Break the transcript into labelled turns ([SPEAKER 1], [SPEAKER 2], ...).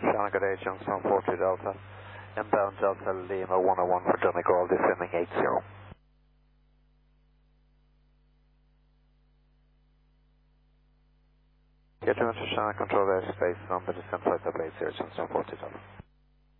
[SPEAKER 1] China good day, Johnson 40 Delta. Inbound Delta Lima 101 for Johnny Gold, descending 80. Get to China control airspace, number descent flight up 80, Johnson 40 Delta.